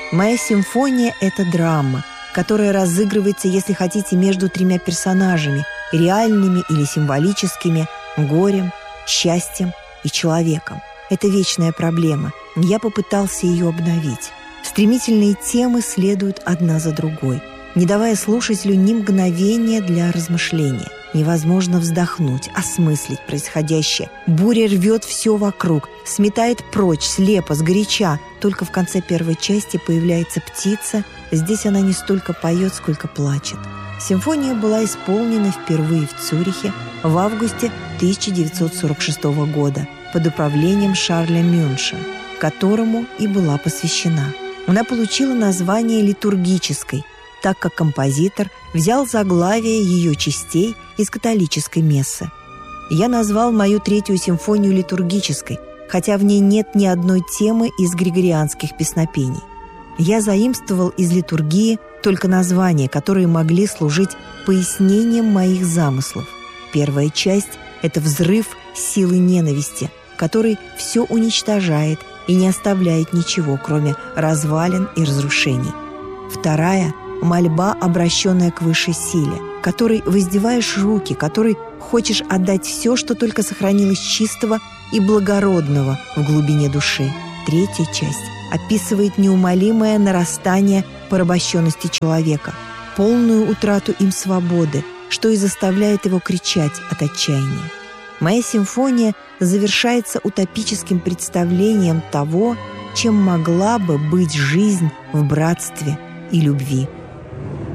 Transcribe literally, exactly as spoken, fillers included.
Моя симфония — это драма, которая разыгрывается, если хотите, между тремя персонажами, реальными или символическими, горем, счастьем и человеком. Это вечная проблема. Я попытался ее обновить. Стремительные темы следуют одна за другой, не давая слушателю ни мгновения для размышления. Невозможно вздохнуть, осмыслить происходящее. Буря рвет все вокруг, сметает прочь, слепо, сгоряча. Только в конце первой части появляется птица. Здесь она не столько поет, сколько плачет. Симфония была исполнена впервые в Цюрихе в августе тысяча девятьсот сорок шестого года под управлением Шарля Мюнша, которому и была посвящена. Она получила название литургической, так как композитор взял заглавие ее частей из католической мессы. Я назвал мою третью симфонию литургической, хотя в ней нет ни одной темы из григорианских песнопений. Я заимствовал из литургии только названия, которые могли служить пояснением моих замыслов. Первая часть — это взрыв силы ненависти, который все уничтожает и не оставляет ничего, кроме развалин и разрушений. Вторая — мольба, обращенная к высшей силе, которой воздеваешь руки, которой хочешь отдать все, что только сохранилось чистого и благородного в глубине души. Третья часть описывает неумолимое нарастание порабощенности человека, полную утрату им свободы, что и заставляет его кричать от отчаяния. Моя симфония завершается утопическим представлением того, чем могла бы быть жизнь в братстве и любви.